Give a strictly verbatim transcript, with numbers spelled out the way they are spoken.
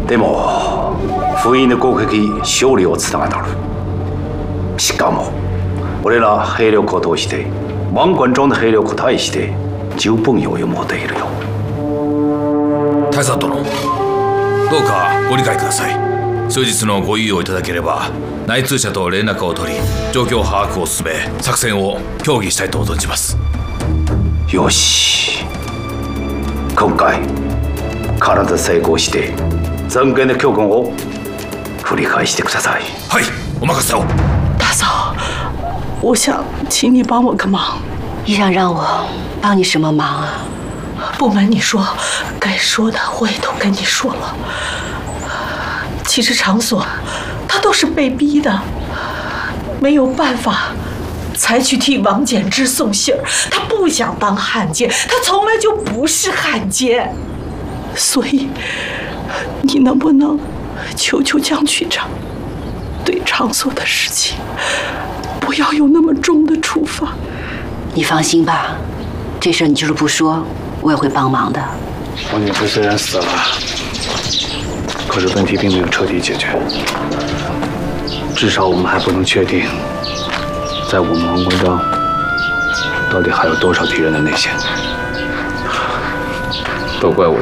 でも封印の攻撃勝利をつながる。しかも俺ら兵力を通して万貫中の兵力に対して十分余裕を持っているよ。 大佐殿、どうかご理解ください。数日のご猶予をいただければ内通者と連絡を取り状況把握を進め作戦を協議したいと存じます。 よし、今回必ず成功して残骸の教訓を繰り返してください。 はい、お任せを。 大嫂，我想请你帮我个忙。 你想让我帮你什么忙啊？ 不瞒你说，该说的我也都跟你说了。其实场所他都是被逼的，没有办法才去替王简之送信儿。他不想当汉奸，他从来就不是汉奸。所以，你能不能求求江局长，对场所的事情不要有那么重的处罚？ 你放心吧，这事儿你就是不说，我也会帮忙的。 王简之虽然死了，可是问题并没有彻底解决。至少我们还不能确定，在我们王关庄到底还有多少敌人的内线。都怪我